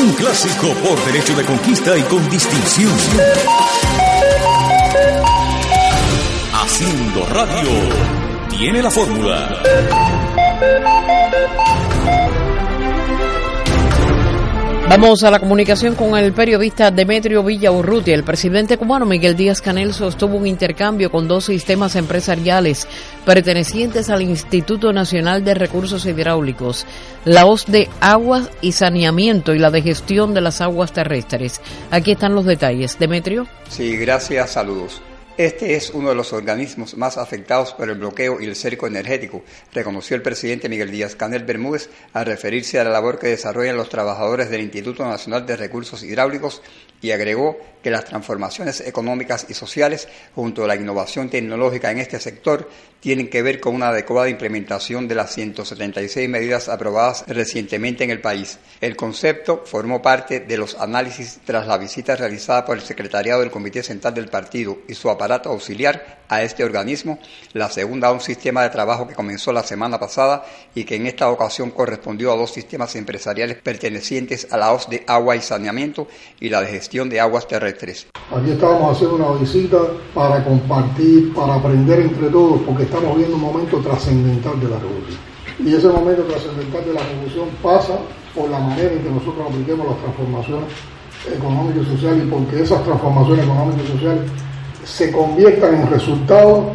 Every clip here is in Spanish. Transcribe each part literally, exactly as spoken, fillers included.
Un clásico por derecho de conquista y con distinción. Haciendo radio, tiene la fórmula. Vamos a la comunicación con el periodista Demetrio Villaurrutia. El presidente cubano Miguel Díaz-Canel sostuvo un intercambio con dos sistemas empresariales pertenecientes al Instituto Nacional de Recursos Hidráulicos, la O S de Aguas y Saneamiento y la de Gestión de las Aguas Terrestres. Aquí están los detalles. Demetrio. Sí, gracias, saludos. Este es uno de los organismos más afectados por el bloqueo y el cerco energético, reconoció el presidente Miguel Díaz-Canel Bermúdez al referirse a la labor que desarrollan los trabajadores del Instituto Nacional de Recursos Hidráulicos y agregó que las transformaciones económicas y sociales junto a la innovación tecnológica en este sector tienen que ver con una adecuada implementación de las ciento setenta y seis medidas aprobadas recientemente en el país. El concepto formó parte de los análisis tras la visita realizada por el secretariado del Comité Central del Partido y su aparato auxiliar a este organismo, la segunda a un sistema de trabajo que comenzó la semana pasada y que en esta ocasión correspondió a dos sistemas empresariales pertenecientes a la O S de Agua y Saneamiento y la de Gestión de Aguas Terrestres. Aquí estábamos haciendo una visita para compartir, para aprender entre todos, porque estamos viendo un momento trascendental de la revolución. Y ese momento trascendental de la revolución pasa por la manera en que nosotros apliquemos las transformaciones económicas y sociales, y porque esas transformaciones económicas y sociales se conviertan en resultados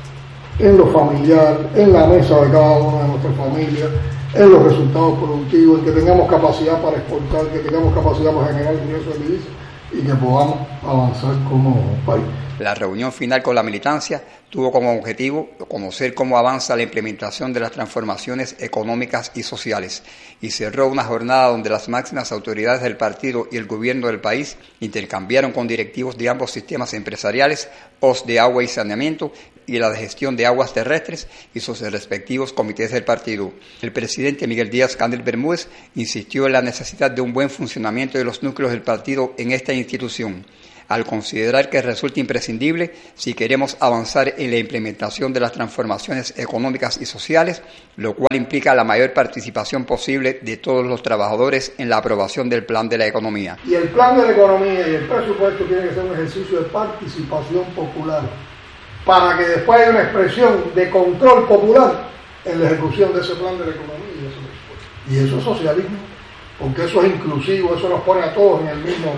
en lo familiar, en la mesa de cada una de nuestras familias, en los resultados productivos, en que tengamos capacidad para exportar, que tengamos capacidad para generar ingresos de divisas y que podamos avanzar como país. La reunión final con la militancia tuvo como objetivo conocer cómo avanza la implementación de las transformaciones económicas y sociales y cerró una jornada donde las máximas autoridades del partido y el gobierno del país intercambiaron con directivos de ambos sistemas empresariales, O S de Agua y Saneamiento y la de Gestión de Aguas Terrestres y sus respectivos comités del partido. El presidente Miguel Díaz-Canel Bermúdez insistió en la necesidad de un buen funcionamiento de los núcleos del partido en esta institución, al considerar que resulta imprescindible si queremos avanzar en la implementación de las transformaciones económicas y sociales, lo cual implica la mayor participación posible de todos los trabajadores en la aprobación del plan de la economía. Y el plan de la economía y el presupuesto tiene que ser un ejercicio de participación popular, para que después haya una expresión de control popular en la ejecución de ese plan de la economía y de ese presupuesto. Y eso es socialismo, porque eso es inclusivo, eso nos pone a todos en el mismo...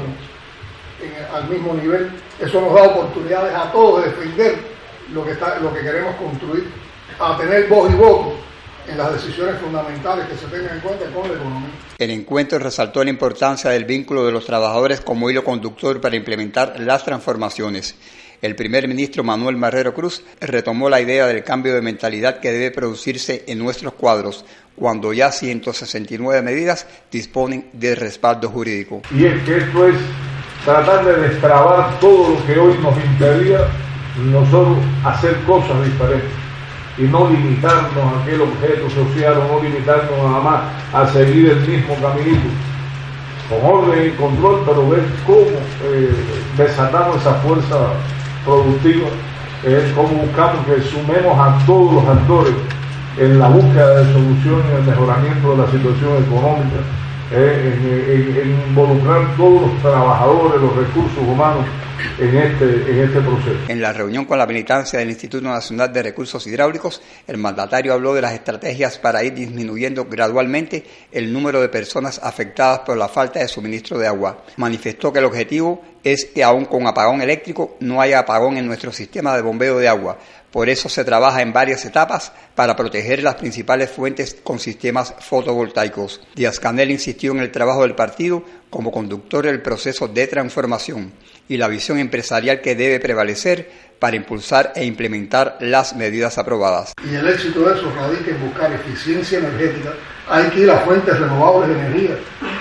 En, al mismo nivel, eso nos da oportunidades a todos de defender lo que, está, lo que queremos construir, a tener voz y voto en las decisiones fundamentales que se tengan en cuenta con la economía. El encuentro resaltó la importancia del vínculo de los trabajadores como hilo conductor para implementar las transformaciones. El primer ministro Manuel Marrero Cruz retomó la idea del cambio de mentalidad que debe producirse en nuestros cuadros, cuando ya ciento sesenta y nueve medidas disponen de respaldo jurídico. Y es que esto es tratar de destrabar todo lo que hoy nos impedía nosotros hacer cosas diferentes y no limitarnos a aquel objeto social o no limitarnos nada más a seguir el mismo caminito con orden y control, pero ver cómo eh, desatamos esa fuerza productiva, eh, cómo buscamos que sumemos a todos los actores en la búsqueda de soluciones y el mejoramiento de la situación económica. Eh, en, en, en involucrar todos los trabajadores, los recursos humanos en este, en este proceso. En la reunión con la militancia del Instituto Nacional de Recursos Hidráulicos, el mandatario habló de las estrategias para ir disminuyendo gradualmente el número de personas afectadas por la falta de suministro de agua. Manifestó que el objetivo es que aún con apagón eléctrico no haya apagón en nuestro sistema de bombeo de agua. Por eso se trabaja en varias etapas para proteger las principales fuentes con sistemas fotovoltaicos. Díaz-Canel insistió en el trabajo del partido como conductor del proceso de transformación y la visión empresarial que debe prevalecer para impulsar e implementar las medidas aprobadas. Y el éxito de eso radica en buscar eficiencia energética. Hay que ir a fuentes renovables de energía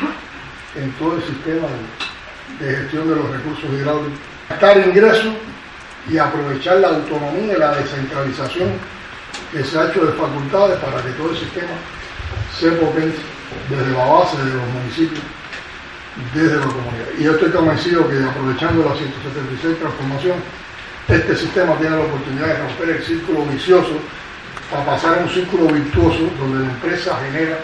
en todo el sistema de, de gestión de los recursos hidráulicos. Buscar ingresos y aprovechar la autonomía y la descentralización que se ha hecho de facultades para que todo el sistema se potencie desde la base de los municipios, desde la comunidad. Y yo estoy convencido que aprovechando las ciento setenta y seis transformaciones, este sistema tiene la oportunidad de romper el círculo vicioso para pasar a un círculo virtuoso donde la empresa genera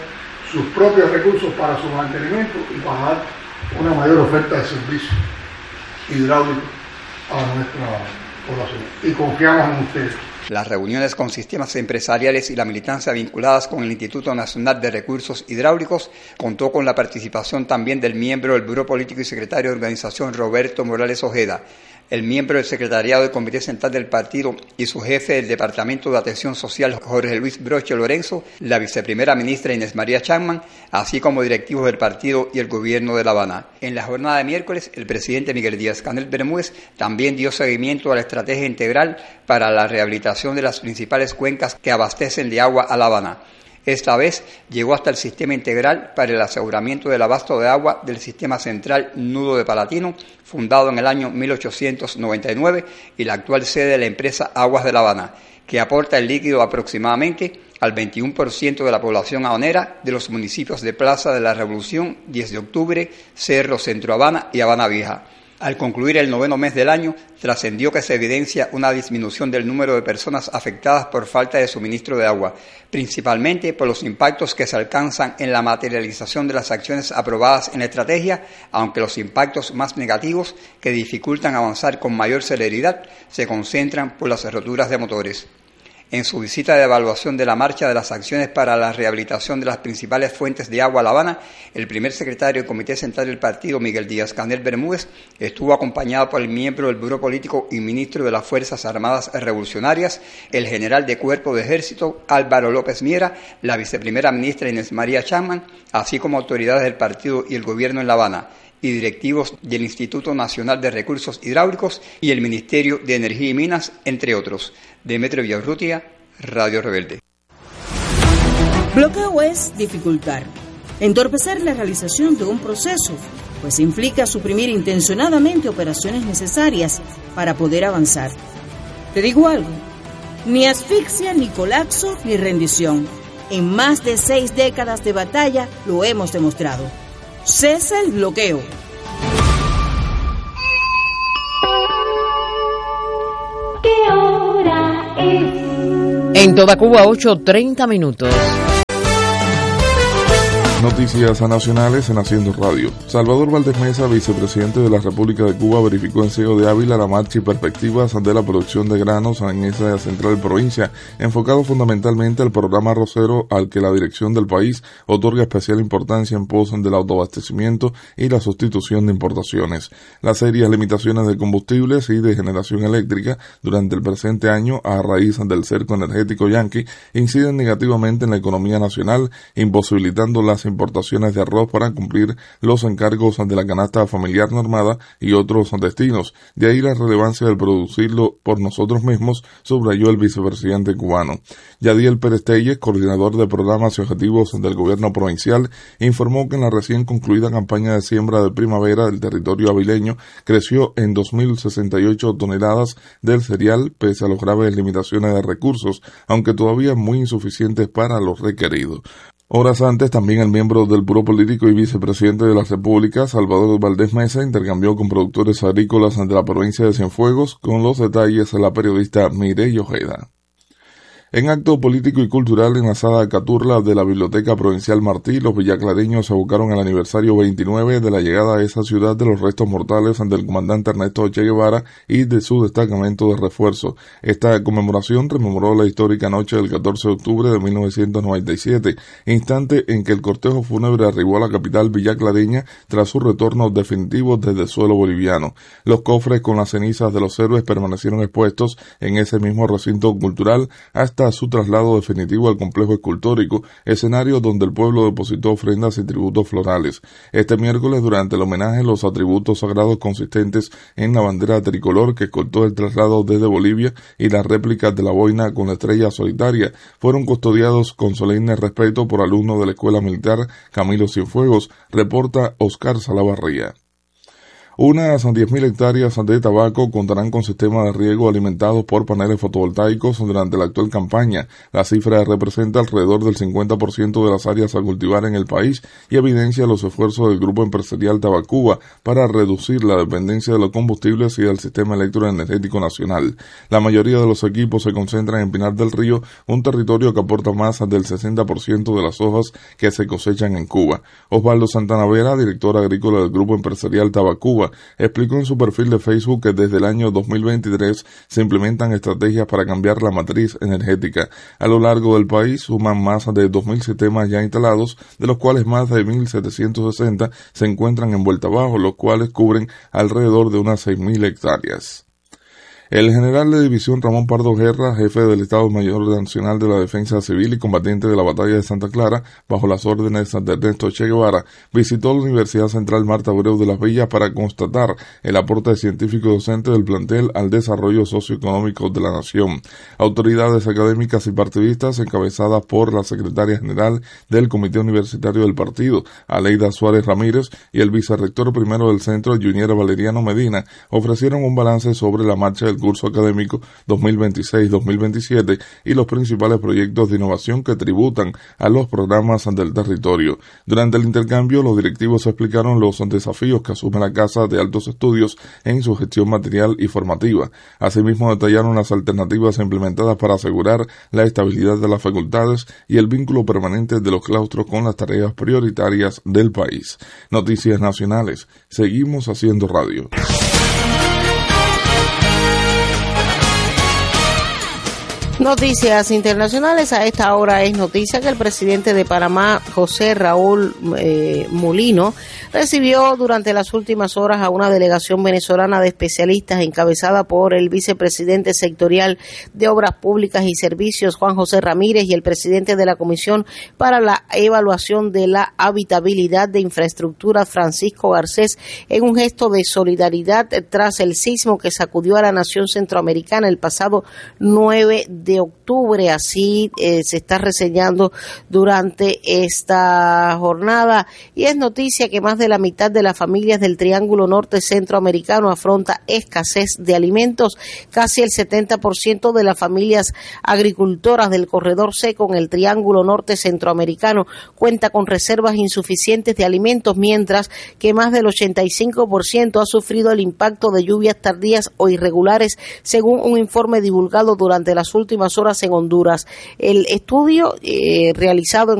sus propios recursos para su mantenimiento y para dar una mayor oferta de servicios hidráulicos a nuestra población. Y confiamos en ustedes. Las reuniones con sistemas empresariales y la militancia vinculadas con el Instituto Nacional de Recursos Hidráulicos contó con la participación también del miembro del Buró Político y secretario de organización Roberto Morales Ojeda, el miembro del secretariado del Comité Central del Partido y su jefe del Departamento de Atención Social Jorge Luis Broche Lorenzo, la viceprimera ministra Inés María Chapman, así como directivos del partido y el gobierno de La Habana. En la jornada de miércoles, el presidente Miguel Díaz-Canel Bermúdez también dio seguimiento a la estrategia integral para la rehabilitación de las principales cuencas que abastecen de agua a La Habana. Esta vez llegó hasta el sistema integral para el aseguramiento del abasto de agua del sistema central Nudo de Palatino, fundado en el año mil ochocientos noventa y nueve y la actual sede de la empresa Aguas de La Habana, que aporta el líquido aproximadamente al veintiuno por ciento de la población habanera de los municipios de Plaza de la Revolución, diez de octubre, Cerro, Centro Habana y Habana Vieja. Al concluir el noveno mes del año, trascendió que se evidencia una disminución del número de personas afectadas por falta de suministro de agua, principalmente por los impactos que se alcanzan en la materialización de las acciones aprobadas en la estrategia, aunque los impactos más negativos, que dificultan avanzar con mayor celeridad, se concentran por las roturas de motores. En su visita de evaluación de la marcha de las acciones para la rehabilitación de las principales fuentes de agua a La Habana, el primer secretario del Comité Central del Partido, Miguel Díaz-Canel Bermúdez, estuvo acompañado por el miembro del Buró Político y ministro de las Fuerzas Armadas Revolucionarias, el general de Cuerpo de Ejército, Álvaro López Miera, la viceprimera ministra Inés María Chapman, así como autoridades del partido y el gobierno en La Habana, y directivos del Instituto Nacional de Recursos Hidráulicos y el Ministerio de Energía y Minas, entre otros. Demetrio Villaurrutia, Radio Rebelde. Bloqueo es dificultar, entorpecer la realización de un proceso, pues implica suprimir intencionadamente operaciones necesarias para poder avanzar. Te digo algo, ni asfixia, ni colapso, ni rendición. En más de seis décadas de batalla lo hemos demostrado. Cesa el bloqueo. ¿Qué hora es? En toda Cuba, ocho treinta minutos. Noticias nacionales en Haciendo Radio. Salvador Valdés Mesa, vicepresidente de la República de Cuba, verificó en Ciego de Ávila la marcha y perspectivas de la producción de granos en esa central provincia, enfocado fundamentalmente al programa arrocero al que la dirección del país otorga especial importancia en pos del autoabastecimiento y la sustitución de importaciones. Las serias limitaciones de combustibles y de generación eléctrica durante el presente año a raíz del cerco energético yanqui inciden negativamente en la economía nacional, imposibilitando las importaciones de arroz para cumplir los encargos de la canasta familiar normada y otros destinos. De ahí la relevancia del producirlo por nosotros mismos, subrayó el vicepresidente cubano. Yadiel Pérez Telles, coordinador de programas y objetivos del gobierno provincial, informó que en la recién concluida campaña de siembra de primavera del territorio avileño creció en dos mil sesenta y ocho toneladas del cereal, pese a las graves limitaciones de recursos, aunque todavía muy insuficientes para lo requerido. Horas antes, también el miembro del Buró Político y vicepresidente de la República, Salvador Valdés Mesa, intercambió con productores agrícolas de la provincia de Cienfuegos, con los detalles de la periodista Mireille Ojeda. En acto político y cultural en la sala Caturla de la Biblioteca Provincial Martí, los villaclareños se abocaron al aniversario veintinueve de la llegada a esa ciudad de los restos mortales del comandante Ernesto Che Guevara y de su destacamento de refuerzo. Esta conmemoración rememoró la histórica noche del catorce de octubre de mil novecientos noventa y siete, instante en que el cortejo fúnebre arribó a la capital villaclareña tras su retorno definitivo desde el suelo boliviano. Los cofres con las cenizas de los héroes permanecieron expuestos en ese mismo recinto cultural hasta su traslado definitivo al complejo escultórico, escenario donde el pueblo depositó ofrendas y tributos florales. Este miércoles, durante el homenaje, los atributos sagrados consistentes en la bandera tricolor que escoltó el traslado desde Bolivia y las réplicas de la boina con la estrella solitaria fueron custodiados con solemne respeto por alumnos de la Escuela Militar Camilo Cienfuegos, reporta Oscar Salavarría. Unas diez mil hectáreas de tabaco contarán con sistemas de riego alimentados por paneles fotovoltaicos durante la actual campaña. La cifra representa alrededor del cincuenta por ciento de las áreas a cultivar en el país y evidencia los esfuerzos del grupo empresarial Tabacuba para reducir la dependencia de los combustibles y del sistema electroenergético nacional. La mayoría de los equipos se concentran en Pinar del Río, un territorio que aporta más del sesenta por ciento de las hojas que se cosechan en Cuba. Osvaldo Santana Vera, director agrícola del grupo empresarial Tabacuba, explicó en su perfil de Facebook que desde el año dos mil veintitrés se implementan estrategias para cambiar la matriz energética. A lo largo del país suman más de dos mil sistemas ya instalados, de los cuales más de mil setecientos sesenta se encuentran en vuelta abajo, los cuales cubren alrededor de unas seis mil hectáreas. El general de división Ramón Pardo Guerra, jefe del Estado Mayor Nacional de la Defensa Civil y combatiente de la Batalla de Santa Clara, bajo las órdenes de Ernesto Che Guevara, visitó la Universidad Central Marta Abreu de las Villas para constatar el aporte científico y docente del plantel al desarrollo socioeconómico de la nación. Autoridades académicas y partidistas, encabezadas por la secretaria general del Comité Universitario del Partido, Aleida Suárez Ramírez, y el vicerrector primero del centro, Juniera Valeriano Medina, ofrecieron un balance sobre la marcha del curso académico dos mil veintiséis dos mil veintisiete y los principales proyectos de innovación que tributan a los programas del territorio. Durante el intercambio, los directivos explicaron los desafíos que asume la Casa de Altos Estudios en su gestión material y formativa. Asimismo, detallaron las alternativas implementadas para asegurar la estabilidad de las facultades y el vínculo permanente de los claustros con las tareas prioritarias del país. Noticias nacionales. Seguimos haciendo radio. Noticias internacionales. A esta hora es noticia que el presidente de Panamá, José Raúl eh, Mulino, recibió durante las últimas horas a una delegación venezolana de especialistas encabezada por el vicepresidente sectorial de Obras Públicas y Servicios, Juan José Ramírez, y el presidente de la Comisión para la Evaluación de la Habitabilidad de Infraestructura, Francisco Garcés, en un gesto de solidaridad tras el sismo que sacudió a la nación centroamericana el pasado nueve de octubre. Así eh, se está reseñando durante esta jornada, y es noticia que más de la mitad de las familias del Triángulo Norte Centroamericano afronta escasez de alimentos. Casi el setenta por ciento de las familias agricultoras del corredor seco en el Triángulo Norte Centroamericano cuenta con reservas insuficientes de alimentos, mientras que más del ochenta y cinco por ciento ha sufrido el impacto de lluvias tardías o irregulares, según un informe divulgado durante las últimas horas en Honduras. El estudio eh, realizado en